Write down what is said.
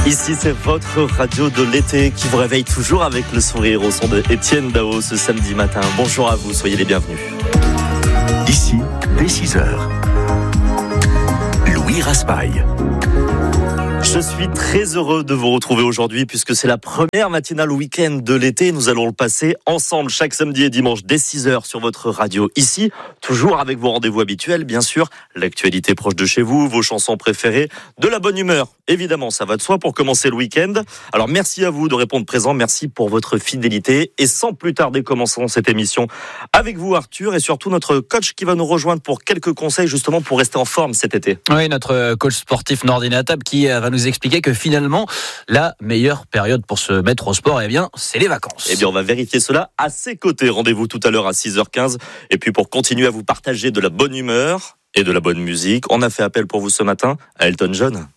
Ici, c'est votre radio de l'été qui vous réveille toujours avec le sourire au son de Étienne Dao ce samedi matin. Bonjour à vous, soyez les bienvenus. Ici, dès 6h, Louis Raspail. Je suis très heureux de vous retrouver aujourd'hui puisque c'est la première matinale week-end de l'été. Nous allons le passer ensemble chaque samedi et dimanche dès 6h sur votre radio ici. Toujours avec vos rendez-vous habituels, bien sûr. L'actualité proche de chez vous, vos chansons préférées, de la bonne humeur. Évidemment, ça va de soi pour commencer le week-end. Alors merci à vous de répondre présent. Merci pour votre fidélité. Et sans plus tarder, commençons cette émission avec vous Arthur et surtout notre coach qui va nous rejoindre pour quelques conseils justement pour rester en forme cet été. Oui, notre coach sportif Nordine Attab qui va nous expliquer que finalement, la meilleure période pour se mettre au sport, eh bien, c'est les vacances. Eh bien, on va vérifier cela à ses côtés. Rendez-vous tout à l'heure à 6h15. Et puis, pour continuer à vous partager de la bonne humeur et de la bonne musique, on a fait appel pour vous ce matin à Elton John.